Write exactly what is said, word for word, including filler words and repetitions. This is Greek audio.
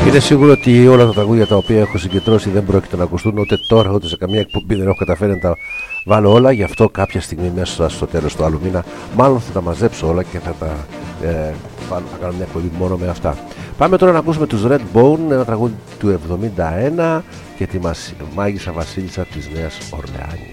Είναι σίγουρο ότι όλα τα τραγούδια τα οποία έχω συγκεντρώσει δεν πρόκειται να ακουστούν ούτε τώρα ούτε σε καμία εκπομπή. Δεν έχω καταφέρει να τα βάλω όλα. Γι' αυτό κάποια στιγμή μέσα στο τέλος του άλλου μήνα μάλλον θα τα μαζέψω όλα και θα τα ε, θα κάνω μια εκπομπή μόνο με αυτά. Πάμε τώρα να ακούσουμε τους Redbone, ένα τραγούδι του εβδομήντα ένα και τη Μάγισσα Βασίλισσα της Νέας Ορλεάνης.